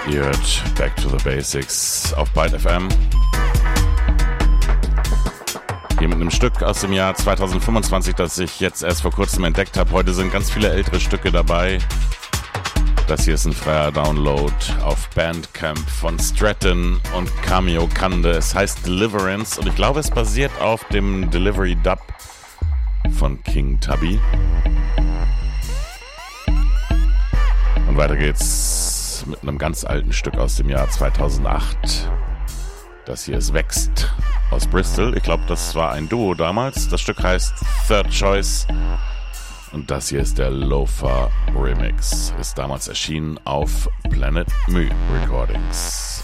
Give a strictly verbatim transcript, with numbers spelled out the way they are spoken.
Ihr hört Back to the Basics auf Byte F M. Hier mit einem Stück aus dem Jahr zwanzig fünfundzwanzig, das ich jetzt erst vor kurzem entdeckt habe. Heute sind ganz viele ältere Stücke dabei. Das hier ist ein freier Download auf Bandcamp von Stratton und Cameo Kande. Es heißt Deliverance und ich glaube, es basiert auf dem Delivery Dub von King Tubby. Und weiter geht's mit einem ganz alten Stück aus dem Jahr zweitausendacht. Das hier ist Wächst aus Bristol. Ich glaube, das war ein Duo damals. Das Stück heißt Third Choice. Und das hier ist der Loafer Remix. Ist damals erschienen auf Planet Mu Recordings.